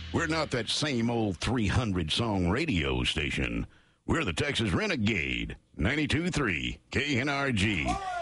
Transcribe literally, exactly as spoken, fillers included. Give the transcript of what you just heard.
We're not that same old three hundred song radio station. We're the Texas Renegade, ninety-two point three K N R G.